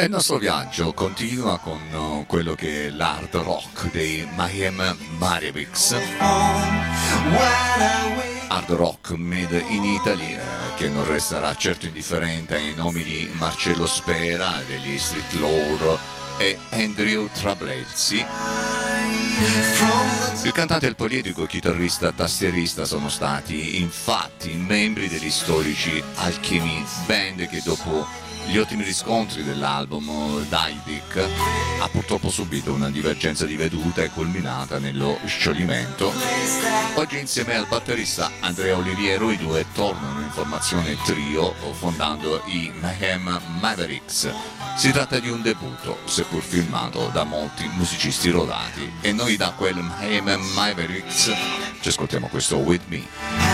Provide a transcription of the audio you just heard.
E il nostro viaggio continua con quello che è l'hard rock dei Mayhem Mavericks. Hard rock made in Italy, che non resterà certo indifferente ai nomi di Marcello Spera, degli Street Lord e Andrew Trablezzi. Il cantante e il poliedrico chitarrista tastierista sono stati infatti membri degli storici Alchemy Band, che dopo gli ottimi riscontri dell'album Die Dick ha purtroppo subito una divergenza di vedute culminata nello scioglimento. Oggi insieme al batterista Andrea Oliviero i due tornano in formazione trio fondando i Mayhem Mavericks. Si tratta di un debutto, seppur filmato da molti musicisti rodati, e noi da quel Mayhem Mavericks ci ascoltiamo questo With Me.